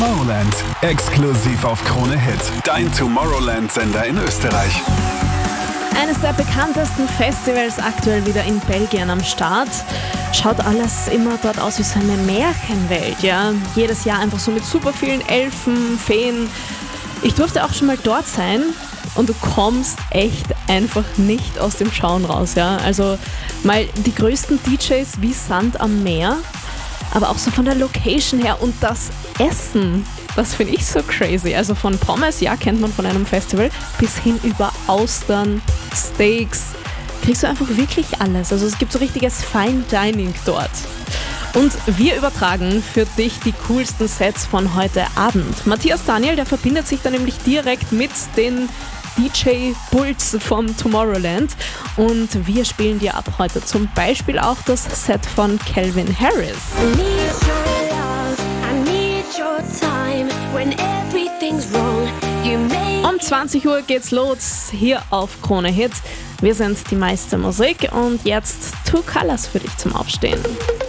Tomorrowland, exklusiv auf Krone Hit. Dein Tomorrowland-Sender in Österreich. Eines der bekanntesten Festivals aktuell wieder in Belgien am Start. Schaut alles immer dort aus wie so eine Märchenwelt, ja. Jedes Jahr einfach so mit super vielen Elfen, Feen. Ich durfte auch schon mal dort sein und du kommst echt einfach nicht aus dem Schauen raus, ja. Also mal die größten DJs wie Sand am Meer, aber auch so von der Location her und das Essen. Das finde ich so crazy. Also von Pommes, ja, kennt man von einem Festival, bis hin über Austern, Steaks. Kriegst du einfach wirklich alles. Also es gibt so richtiges Fine Dining dort. Und wir übertragen für dich die coolsten Sets von heute Abend. Matthias Daniel, der verbindet sich da nämlich direkt mit den DJ-Bulls vom Tomorrowland. Und wir spielen dir ab heute zum Beispiel auch das Set von Calvin Harris. Um 20 Uhr geht's los hier auf Krone Hit. Wir sind die meiste Musik und jetzt Two Colors für dich zum Aufstehen.